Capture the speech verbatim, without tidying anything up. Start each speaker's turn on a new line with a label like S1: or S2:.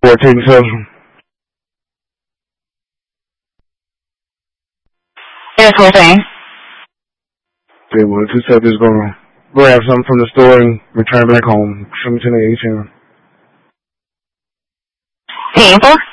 S1: Or taking social.
S2: Yes, what thing?
S1: Okay, well, two said just gonna grab something from the store and return back home. Show me to the A T M.
S2: Paying for?